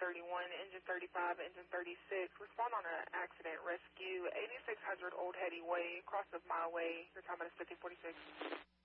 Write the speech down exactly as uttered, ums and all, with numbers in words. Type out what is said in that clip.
thirty-one, engine thirty-five, engine thirty-six. Respond on an accident rescue, eighty-six hundred Old Hetty Way, cross of My Way. Your time is fifty forty-six.